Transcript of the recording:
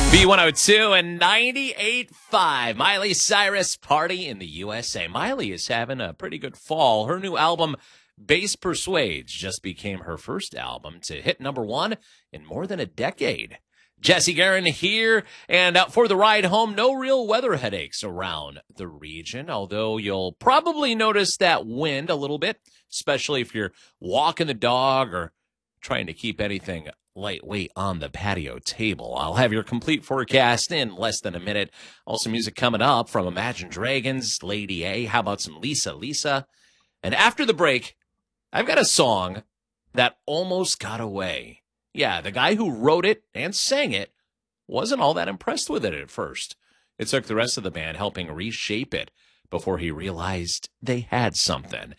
B102 and 98.5. Miley Cyrus, Party in the USA. Miley is having a pretty good fall. Her new album, Bass Persuades, just became her first album to hit number one in more than a decade. Jesse Guerin here, and for the ride home, no real weather headaches around the region, although you'll probably notice that wind a little bit, especially if you're walking the dog or trying to keep anything lightweight on the patio table. I'll have your complete forecast in less than a minute. Also, music coming up from Imagine Dragons, Lady A. How about some Lisa? And after the break, I've got a song that almost got away. Yeah, the guy who wrote it and sang it wasn't all that impressed with it at first. It took the rest of the band helping reshape it before he realized they had something.